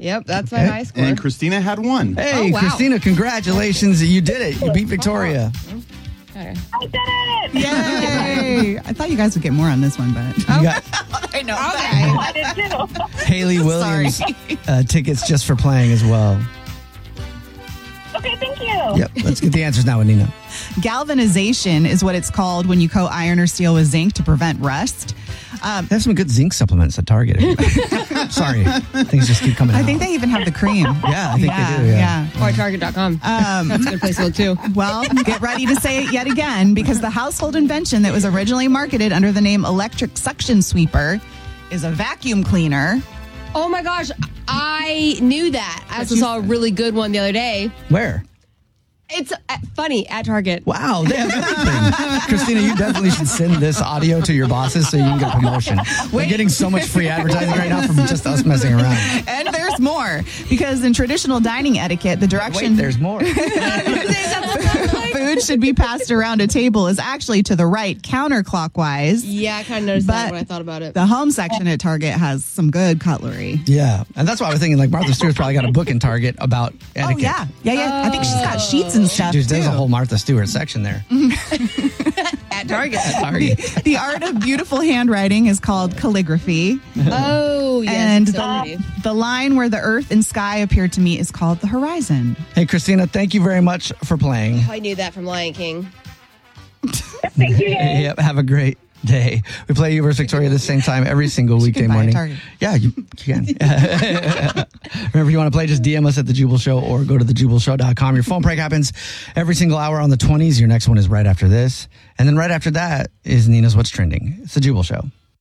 Yep, that's my high score. And Christina had 1. Hey, wow. Christina, congratulations. You did it. You beat Victoria. Okay. I did it. Yay! I thought you guys would get more on this one, but You got I know. I did too. Haley Williams tickets just for playing as well. Okay, thank you. Yep. Let's get the answers now, Anina. Galvanization is what it's called when you coat iron or steel with zinc to prevent rust. They have some good zinc supplements at Target. Sorry. Things just keep coming out. I think they even have the cream. Yeah, I think they do. Yeah. Or Target.com. That's a good place to look too. Well, get ready to say it yet again because the household invention that was originally marketed under the name electric suction sweeper is a vacuum cleaner. Oh my gosh, I knew that. I also saw a really good one the other day. Where? It's funny at Target. Wow, they have everything. Christina, you definitely should send this audio to your bosses so you can get a promotion. We're getting so much free advertising right now from just us messing around. And there's more because in traditional dining etiquette, the direction Wait, there's more. food should be passed around a table is actually to the right, counterclockwise. Yeah, I kind of noticed that But when I thought about it. The home section at Target has some good cutlery. Yeah, and that's why I was thinking like Martha Stewart's probably got a book in Target about etiquette. Oh, yeah. I think she's got sheets and stuff, Dude, there's too. a whole Martha Stewart section there. At Target. The art of beautiful handwriting is called calligraphy. Oh, yes. And it's so pretty. the line where the earth and sky appear to meet is called the horizon. Hey, Christina, thank you very much for playing. I knew that from Lion King. Thank you. Yep, have a great day. We play you versus Victoria the same time every single weekday buy at morning. Target. Yeah, you can. Remember, you want to play, just DM us at The Jubal Show or go to thejubalshow.com. Your phone prank happens every single hour on the 20s. Your next one is right after this. And then right after that is Nina's What's Trending. It's The Jubal Show.